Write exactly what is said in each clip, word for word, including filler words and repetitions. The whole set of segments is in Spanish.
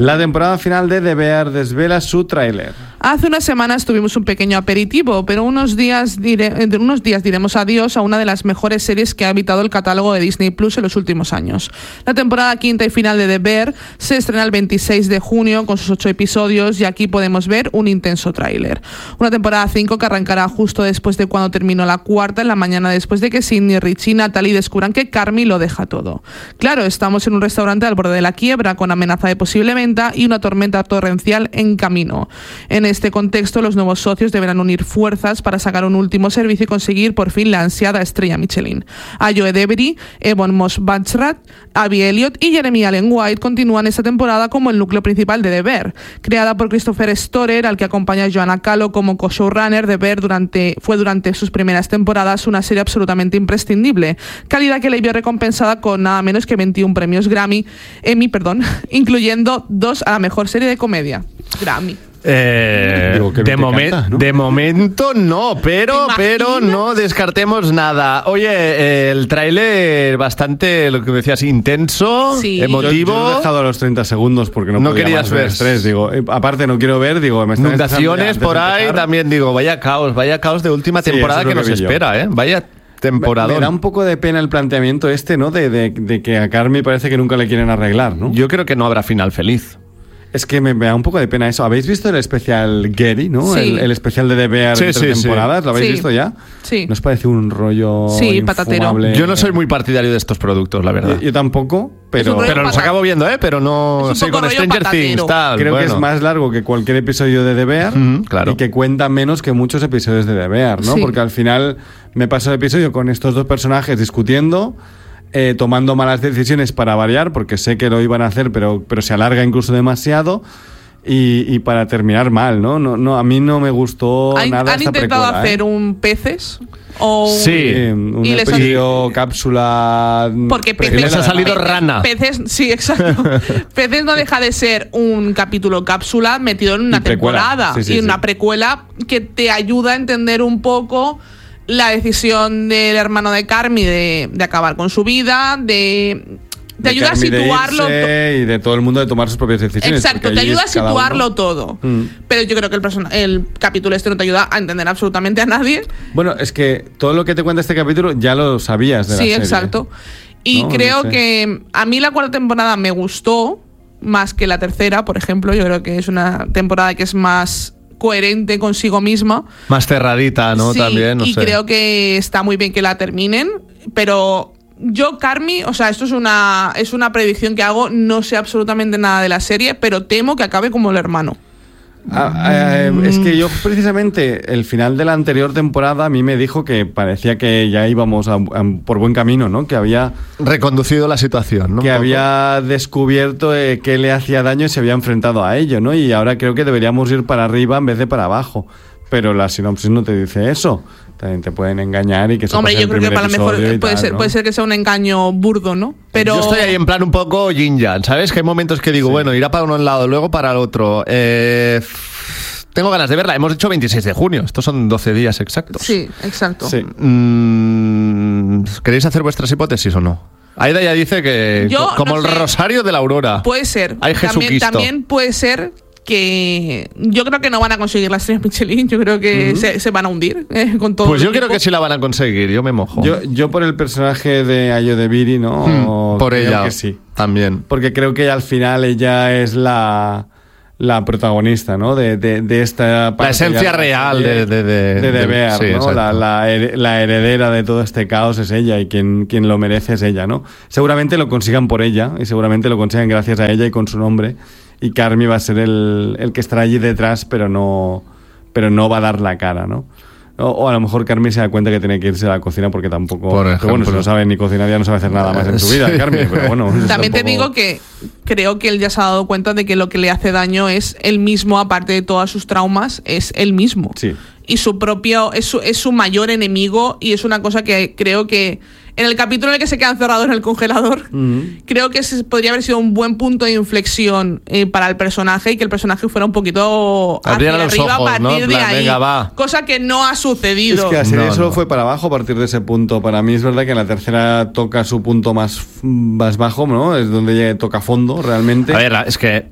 La temporada final de The Bear desvela su tráiler. Hace unas semanas tuvimos un pequeño aperitivo, pero unos días, dire, unos días diremos adiós a una de las mejores series que ha habitado el catálogo de Disney Plus en los últimos años. La temporada quinta y final de The Bear se estrena el veintiséis de junio con sus ocho episodios y aquí podemos ver un intenso tráiler. Una temporada cinco que arrancará justo después de cuando terminó la cuarta, en la mañana después de que Sidney, Richie y Natalie descubran que Carmy lo deja todo. Claro, estamos en un restaurante al borde de la quiebra con amenaza de posible venta y una tormenta torrencial en camino. En este contexto, los nuevos socios deberán unir fuerzas para sacar un último servicio y conseguir por fin la ansiada estrella Michelin. Ayo Edebiri, Ebon Moss-Bachrach, Abby Elliott y Jeremy Allen White continúan esta temporada como el núcleo principal de The Bear. Creada por Christopher Storer, al que acompaña Joanna Calo como co-showrunner, The Bear durante, fue durante sus primeras temporadas una serie absolutamente imprescindible, calidad que le vio recompensada con nada menos que veintiún premios Grammy, Emmy, perdón, incluyendo dos a la mejor serie de comedia. Grammy. Eh, Digo, de, momen- canta, ¿no? de momento no, pero, pero no descartemos nada. Oye, eh, el tráiler bastante, lo que decías, intenso, sí. emotivo. Yo, yo he dejado a los treinta segundos porque no, no querías ver estrés. Digo, eh, aparte no quiero ver, digo, me inundaciones por ahí también, digo, vaya caos, vaya caos de última temporada sí, que, que nos espera, ¿eh? Vaya temporada. Me da un poco de pena el planteamiento este, ¿no? De, de, de que a Carmy parece que nunca le quieren arreglar, ¿no? Yo creo que no habrá final feliz. Es que me, me da un poco de pena eso. ¿Habéis visto el especial Gary, no? Sí. El, el especial de The Bear sí, de tres sí, temporadas. sí. ¿Lo habéis sí. visto ya? Sí. ¿Nos parece un rollo sí, patatero? Infumable? Yo no soy muy partidario de estos productos, la verdad. Yo, yo tampoco, pero... Pero los acabo viendo, ¿eh? Pero no... Sí, con Stranger patatero. Things, tal. Creo bueno. que es más largo que cualquier episodio de The Bear mm, claro. y que cuenta menos que muchos episodios de The Bear, ¿no? Sí. Porque al final me paso el episodio con estos dos personajes discutiendo... Eh, tomando malas decisiones para variar, porque sé que lo iban a hacer, pero, pero se alarga incluso demasiado. Y, y para terminar mal, ¿no? No, no, a mí no me gustó ¿Han, nada ¿Han esta intentado precuela, hacer ¿eh? un peces? O sí, eh, un y les episodio cápsula. Porque peces, les ha salido peces, rana. Peces, sí, exacto. Peces no deja de ser un capítulo cápsula metido en una Y precuela. temporada. Sí, sí, y sí. una precuela que te ayuda a entender un poco la decisión del hermano de Carmy de, de acabar con su vida, de... Te de ayuda Carmy a situarlo de irse y de todo el mundo de tomar sus propias decisiones. Exacto, te allí ayuda a es cada situarlo uno. todo. Mm. Pero yo creo que el, person- el capítulo este no te ayuda a entender absolutamente a nadie. Bueno, es que todo lo que te cuenta este capítulo ya lo sabías de la Sí, serie. exacto. Y No, creo no sé. que a mí la cuarta temporada me gustó más que la tercera, por ejemplo. Yo creo que es una temporada que es más coherente consigo misma. Más cerradita, ¿no? Sí, También, no y sé. creo que está muy bien que la terminen, pero yo, Carmy, o sea, esto es una, es una predicción que hago, no sé absolutamente nada de la serie, pero temo que acabe como el hermano. Ah, eh, es que yo precisamente el final de la anterior temporada a mí me dijo que parecía que ya íbamos a- a- por buen camino, ¿no? Que había Reconducido la situación, ¿no? que Un poco. había descubierto eh, qué le hacía daño y se había enfrentado a ello, ¿no? Y ahora creo que deberíamos ir para arriba en vez de para abajo. Pero la sinopsis no te dice eso. También te pueden engañar y que se Hombre, pase yo el creo que primer para lo mejor episodio y puede tal, ser, ¿no? puede ser que sea un engaño burdo, ¿no? Pero Yo estoy ahí en plan un poco yin-yang, ¿sabes? Que hay momentos que digo, Sí. bueno, irá para un lado, luego para el otro. Eh, tengo ganas de verla. Hemos dicho veintiséis de junio. Estos son doce días exactos. sí, exacto. Sí. Mm, ¿Queréis hacer vuestras hipótesis o no? Aida ya dice que Yo co- como no el sé. rosario de la aurora. Puede ser. Hay También, Jesucristo. también puede ser que yo creo que no van a conseguir las estrellas Michelin. Yo creo que Ujú. se, se van a hundir eh, con todo Pues el yo creo equipo. que sí la van a conseguir. Yo me mojo. Yo, yo por el personaje de Ayo de Biri, ¿no? Mm, por Creo ella que sí. también. Porque creo que al final ella es la, la protagonista, ¿no? De, de, de esta... La esencia real de- de- de- de The de- Bear, sí, ¿no? exacto. La, la, her- la heredera de todo este caos es ella y quien, quien lo merece es ella, ¿no? Seguramente lo consigan por ella y seguramente lo consigan gracias a ella y con su nombre. Y Carmy va a ser el, el que estará allí detrás, pero no, pero no va a dar la cara, ¿no? O, o a lo mejor Carmy se da cuenta que tiene que irse a la cocina porque tampoco... Por pero bueno, si ejemplo. no sabe ni cocinar ya no sabe hacer nada más en su vida, Sí. Carmy, pero bueno... eso También te tampoco- digo que creo que él ya se ha dado cuenta de que lo que le hace daño es él mismo, aparte de todos sus traumas, es él mismo. Sí. Y su propio, es su, es su mayor enemigo y es una cosa que creo que en el capítulo en el que se queda encerrado en el congelador, Mm. creo que ese podría haber sido un buen punto de inflexión eh, para el personaje y que el personaje fuera un poquito Abriera hacia los arriba ojos, a ¿no? partir En de plan, ahí. venga, va. Cosa que no ha sucedido. Es que la serie No, solo no. fue para abajo a partir de ese punto. Para mí es verdad que en la tercera toca su punto más, más bajo, ¿no? Es donde ya toca fondo realmente. A ver, es que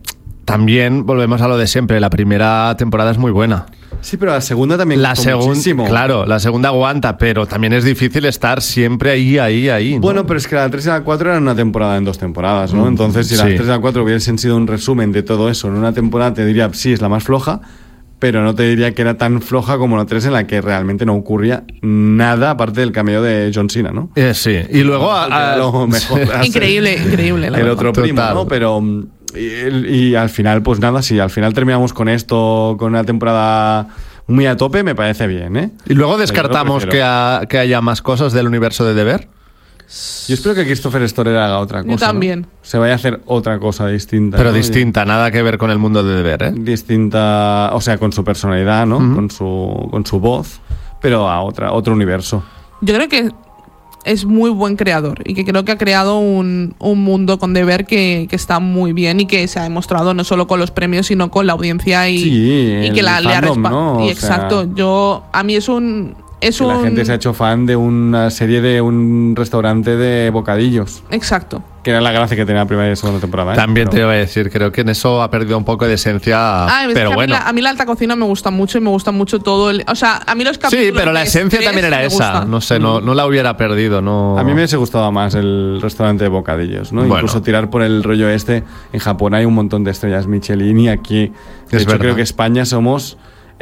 también volvemos a lo de siempre. La primera temporada es muy buena. Sí, pero la segunda también la segunda, claro, la segunda aguanta, pero también es difícil estar siempre ahí, ahí, ahí, ¿no? Bueno, pero es que la tres y la cuatro eran una temporada en dos temporadas, ¿no? Entonces, si sí. la tres y la cuatro hubiesen sido un resumen de todo eso en una temporada, te diría, sí, es la más floja, pero no te diría que era tan floja como la tres, en la que realmente no ocurría nada aparte del cameo de John Cena, ¿no? Eh, sí, y luego... A, a, lo mejor increíble, increíble. La el verdad. Otro primo, ¿no? Pero... Y, y al final, pues nada, sí, al final terminamos con esto, con una temporada muy a tope, me parece bien, ¿eh? Y luego descartamos que, ha, que haya más cosas del universo de The Bear. Yo espero que Christopher Storer haga otra cosa. Yo también. ¿no? Se vaya a hacer otra cosa distinta. Pero ¿no? distinta, nada que ver con el mundo de The Bear, ¿eh? Distinta, o sea, con su personalidad, ¿no? Uh-huh. Con su con su voz, pero a otra otro universo. Yo creo que es muy buen creador y que creo que ha creado un, un mundo con The Bear que, que está muy bien y que se ha demostrado no solo con los premios sino con la audiencia y, sí, y que la le ha respaldado. ¿no? Exacto, sea, yo a mí es un es que un... la gente se ha hecho fan de una serie de un restaurante de bocadillos. Exacto. Que era la gracia que tenía la primera y segunda temporada, ¿eh? También pero... te iba a decir, creo que en eso ha perdido un poco de esencia, ah, pero a bueno. Mí la, a mí la alta cocina me gusta mucho y me gusta mucho todo el... O sea, a mí los capítulos... Sí, pero la esencia también era esa. Gustan. No sé, no, no la hubiera perdido, no... A mí me hubiese gustado más el restaurante de bocadillos, ¿no? Bueno. Incluso tirar por el rollo este. En Japón hay un montón de estrellas Michelin y aquí... De es hecho, verdad. Creo que España somos...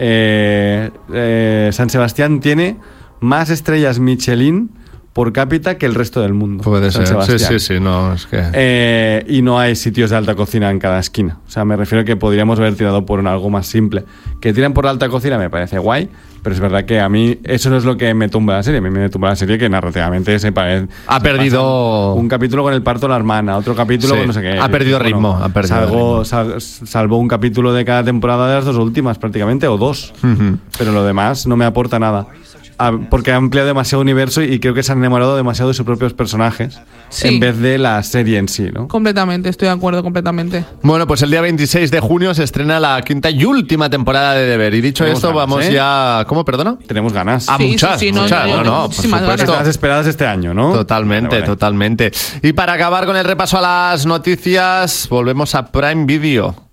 Eh, eh, San Sebastián tiene más estrellas Michelin por cápita que el resto del mundo. Puede ser, sí, sí, sí, no, es que... Eh, y no hay sitios de alta cocina en cada esquina. O sea, me refiero a que podríamos haber tirado por algo más simple. Que tiran por la alta cocina me parece guay, pero es verdad que a mí eso no es lo que me tumba la serie. A mí me tumba la serie que narrativamente se parece... Ha se perdido... Un capítulo con el parto de la hermana, otro capítulo sí. con no sé qué. Ha perdido bueno, ritmo, ha perdido salvo, ritmo. Sal, salvo un capítulo de cada temporada de las dos últimas, prácticamente, o dos. Uh-huh. Pero lo demás no me aporta nada. Porque ha ampliado demasiado universo y creo que se han enamorado demasiado de sus propios personajes sí. en vez de la serie en sí, ¿no? Completamente, estoy de acuerdo, completamente. Bueno, pues el día veintiséis de junio se estrena la quinta y última temporada de The Bear. Y dicho esto, ganas, vamos ¿eh? ya... ¿Cómo, perdona? Tenemos ganas. Ah, sí, muchas, sí, sí, muchas. No, no, no, no por supuesto. Las esperadas este año, ¿no? Totalmente, vale, vale. totalmente. Y para acabar con el repaso a las noticias, volvemos a Prime Video.